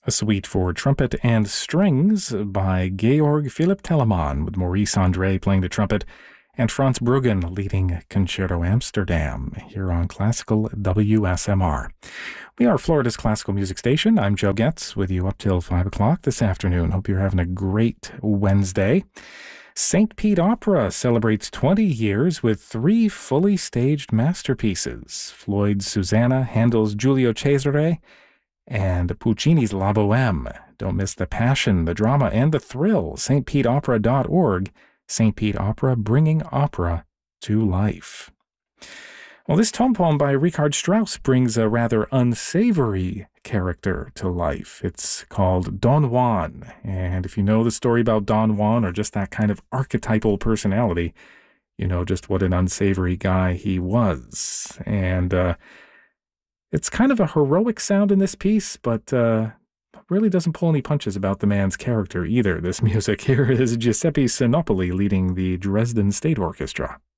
A suite for trumpet and strings by Georg Philipp Telemann, with Maurice André playing the trumpet and Franz Bruggen leading Concerto Amsterdam here on Classical WSMR. We are Florida's classical music station. I'm Joe Getz with you up till 5 o'clock this afternoon. Hope you're having a great Wednesday. St. Pete Opera celebrates 20 years with 3 fully staged masterpieces: Floyd's Susanna, Handel's Giulio Cesare, and Puccini's La Bohème. Don't miss the passion, the drama, and the thrill. stpetopera.org. St. Pete Opera, bringing opera to life. Well, this tone poem by Richard Strauss brings a rather unsavory character to life. It's called Don Juan, and if you know the story about Don Juan, or just that kind of archetypal personality, you know just what an unsavory guy he was. And it's kind of a heroic sound in this piece, but really doesn't pull any punches about the man's character either. This music here is Giuseppe Sinopoli leading the Dresden State Orchestra.